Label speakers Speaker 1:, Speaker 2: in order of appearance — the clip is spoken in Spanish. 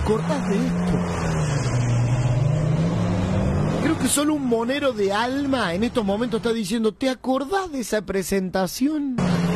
Speaker 1: acordás de esto? Creo que solo un monero de alma en estos momentos está diciendo, ¿te acordás de esa presentación?